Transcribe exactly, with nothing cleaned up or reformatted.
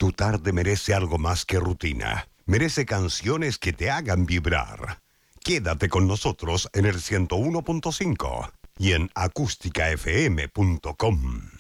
Tu tarde merece algo más que rutina. Merece canciones que te hagan vibrar. Quédate con nosotros en el ciento uno punto cinco y en acústica f m punto com.